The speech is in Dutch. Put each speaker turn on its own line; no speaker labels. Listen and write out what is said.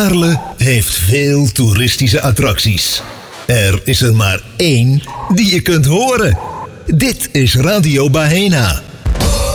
Aarle heeft veel toeristische attracties. Er is er maar één die je kunt horen. Dit is Radio Bahena.